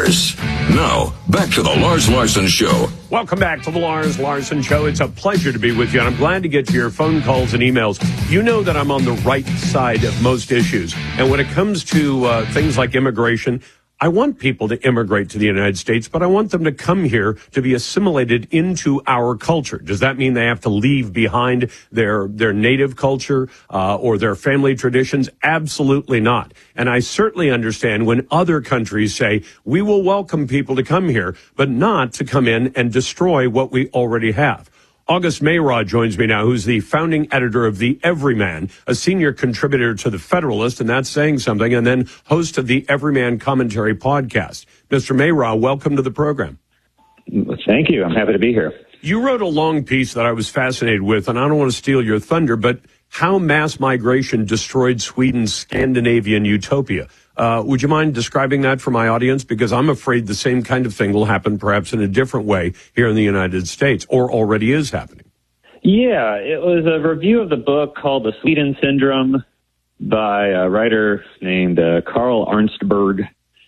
years. Now, back to the Lars Larson Show. Welcome back to the Lars Larson Show. It's a pleasure to be with you, and I'm glad to get to your phone calls and emails. You know that I'm on the right side of most issues, and when it comes to things like immigration, I want people to immigrate to the United States, but I want them to come here to be assimilated into our culture. Does that mean they have to leave behind their native culture or their family traditions? Absolutely not. And I certainly understand when other countries say, we will welcome people to come here, but not to come in and destroy what we already have. August Mayraw joins me now, who's the founding editor of The Everyman, a senior contributor to The Federalist, and that's saying something, and then host of the Everyman Commentary podcast. Mr. Mayraw, welcome to the program. Thank you. I'm happy to be here. You wrote a long piece that I was fascinated with, and I don't want to steal your thunder, but how mass migration destroyed Sweden's Scandinavian utopia. Would you mind describing that for my audience? Because I'm afraid the same kind of thing will happen perhaps in a different way here in the United States, or already is happening. Yeah, it was a review of the book called The Sweden Syndrome by a writer named Carl Arnstberg.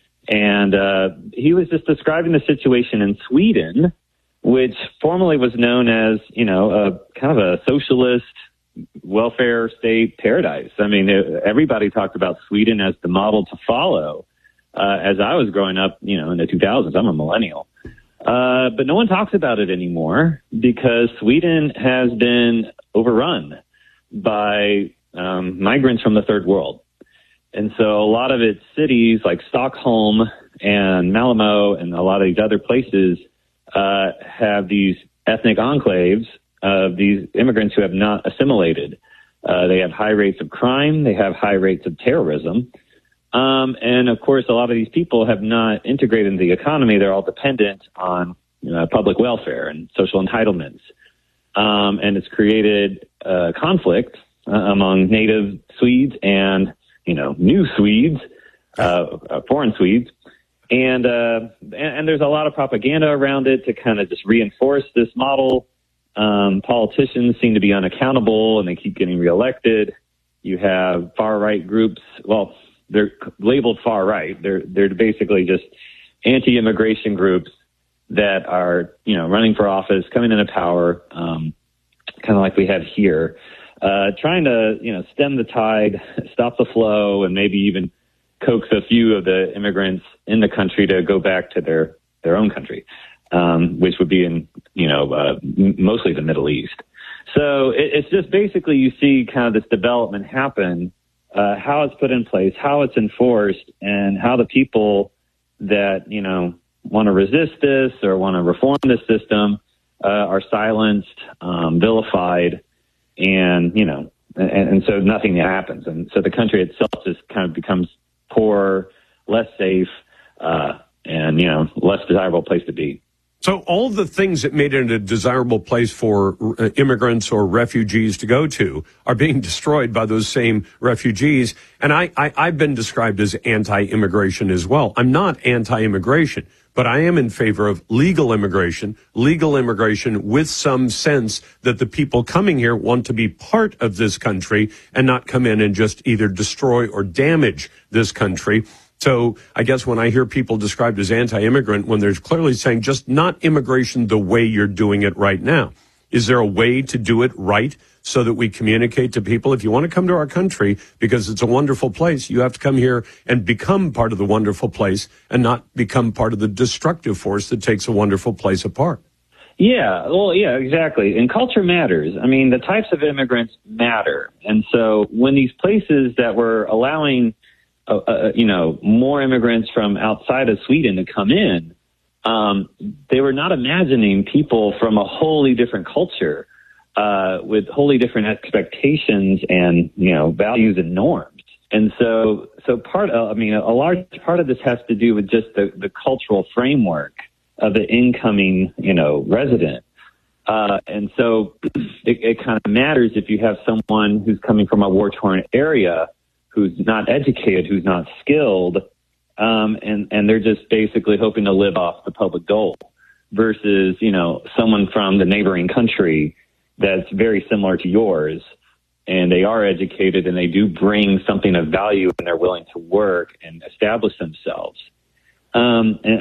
And he was just describing the situation in Sweden, which formerly was known as, a kind of a socialist welfare state paradise. I mean, everybody talked about Sweden as the model to follow. As I was growing up, in the 2000s, I'm a millennial. But no one talks about it anymore because Sweden has been overrun by migrants from the third world. And so a lot of its cities like Stockholm and Malmö and a lot of these other places have these ethnic enclaves of these immigrants who have not assimilated. They have high rates of crime. They have high rates of terrorism. And, of course, a lot of these people have not integrated into the economy. They're all dependent on public welfare and social entitlements. And it's created conflict among native Swedes and, new Swedes, foreign Swedes. And there's a lot of propaganda around it to kind of just reinforce this model. Politicians seem to be unaccountable and they keep getting reelected. You have far-right groups. Well, they're labeled far-right. They're basically just anti-immigration groups that are, running for office, coming into power, kind of like we have here, trying to, stem the tide, stop the flow, and maybe even coax a few of the immigrants in the country to go back to their own country. Which would be in, mostly the Middle East. So it's just basically you see kind of this development happen, how it's put in place, how it's enforced, and how the people that, want to resist this or want to reform this system are silenced, vilified, and, and so nothing happens. And so the country itself just kind of becomes poorer, less safe, and, less desirable place to be. So all the things that made it a desirable place for immigrants or refugees to go to are being destroyed by those same refugees. And I've been described as anti-immigration as well. I'm not anti-immigration, but I am in favor of legal immigration with some sense that the people coming here want to be part of this country and not come in and just either destroy or damage this country. So I guess when I hear people described as anti-immigrant, when they're clearly saying just not immigration the way you're doing it right now, is there a way to do it right so that we communicate to people? If you want to come to our country because it's a wonderful place, you have to come here and become part of the wonderful place and not become part of the destructive force that takes a wonderful place apart. Yeah, well, yeah, exactly. And culture matters. I mean, the types of immigrants matter. And so when these places that were allowing more immigrants from outside of Sweden to come in, they were not imagining people from a wholly different culture, with wholly different expectations and, values and norms. And so a large part of this has to do with just the cultural framework of the incoming, resident. And so it kind of matters if you have someone who's coming from a war-torn area who's not educated, who's not skilled, and they're just basically hoping to live off the public dole versus, someone from the neighboring country that's very similar to yours, and they are educated and they do bring something of value and they're willing to work and establish themselves. And